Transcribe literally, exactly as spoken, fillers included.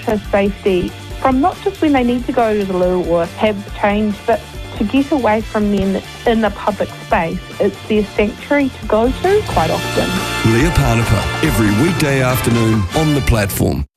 water safety from not just when they need to go to the loo or have change, but to get away from men in the public space. It's their sanctuary to go to quite often. Leah Parnapa, every weekday afternoon on The Platform.